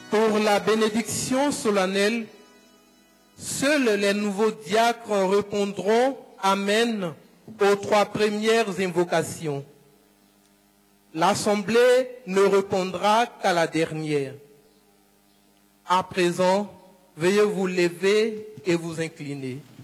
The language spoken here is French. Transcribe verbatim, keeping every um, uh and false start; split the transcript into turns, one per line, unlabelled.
Pour la bénédiction solennelle, seuls les nouveaux diacres répondront « Amen » aux trois premières invocations. L'Assemblée ne répondra qu'à la dernière. À présent, veuillez vous lever et vous incliner.